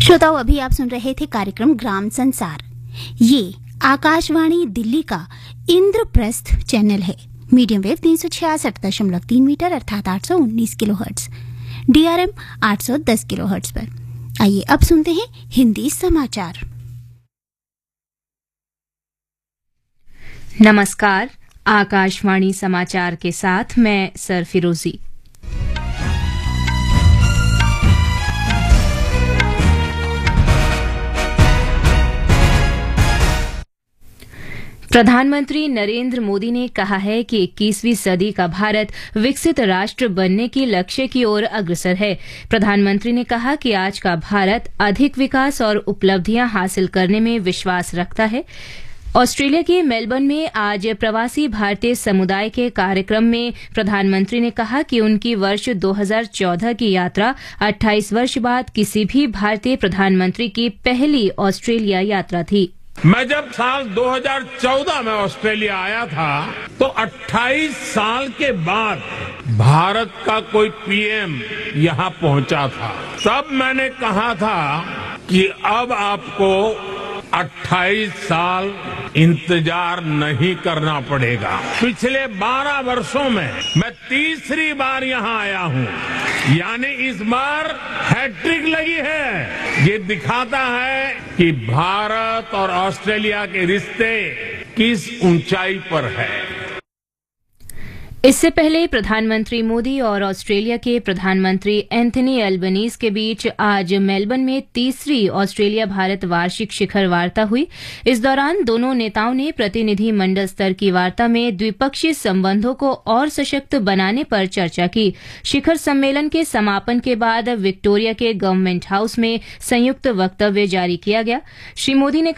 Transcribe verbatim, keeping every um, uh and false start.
श्रोताओं, अभी आप सुन रहे थे कार्यक्रम ग्राम संसार। ये आकाशवाणी दिल्ली का इंद्रप्रस्थ चैनल है। मीडियम वेव तीन सौ छियासठ दशमलव तीन मीटर अर्थात आठ सौ उन्नीस किलो हर्ट्ज, डीआरएम आठ सौ दस किलो हर्ट्ज पर। आइए अब सुनते हैं हिंदी समाचार। नमस्कार, आकाशवाणी समाचार के साथ मैं सरफिरोजी। प्रधानमंत्री नरेंद्र मोदी ने कहा है कि इक्कीसवीं सदी का भारत विकसित राष्ट्र बनने के लक्ष्य की ओर अग्रसर है। प्रधानमंत्री ने कहा कि आज का भारत अधिक विकास और उपलब्धियां हासिल करने में विश्वास रखता है। ऑस्ट्रेलिया के मेलबर्न में आज प्रवासी भारतीय समुदाय के कार्यक्रम में प्रधानमंत्री ने कहा कि उनकी वर्ष दो हज़ार चौदह की यात्रा अट्ठाईस वर्ष बाद किसी भी भारतीय प्रधानमंत्री की पहली ऑस्ट्रेलिया यात्रा थी। मैं जब साल दो हज़ार चौदह में ऑस्ट्रेलिया आया था तो अट्ठाईस साल के बाद भारत का कोई पीएम यहां पहुंचा था। तब मैंने कहा था कि अब आपको अट्ठाईस साल इंतजार नहीं करना पड़ेगा। पिछले बारह वर्षों में मैं तीसरी बार यहां आया हूं, यानी इस बार हैट्रिक लगी है। ये दिखाता है कि भारत और ऑस्ट्रेलिया के रिश्ते किस ऊंचाई पर है। इससे पहले प्रधानमंत्री मोदी और ऑस्ट्रेलिया के प्रधानमंत्री एंथनी एल्बनीज के बीच आज मेलबर्न में तीसरी ऑस्ट्रेलिया भारत वार्षिक शिखर वार्ता हुई। इस दौरान दोनों नेताओं ने प्रतिनिधि मंडल स्तर की वार्ता में द्विपक्षीय संबंधों को और सशक्त बनाने पर चर्चा की। शिखर सम्मेलन के समापन के बाद विक्टोरिया के गवर्नमेंट हाउस में संयुक्त वक्तव्य जारी किया गया। श्री मोदी ने